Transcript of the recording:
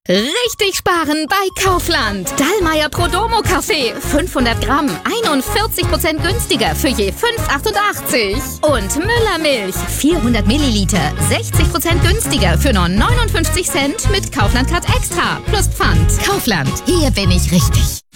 Richtig sparen bei Kaufland. Dallmayr Prodomo Kaffee 500 Gramm 41% günstiger für je 5,88. Und Müller Milch 400 Milliliter 60% günstiger für nur 59 Cent mit Kaufland Card Extra plus Pfand. Kaufland, hier bin ich richtig.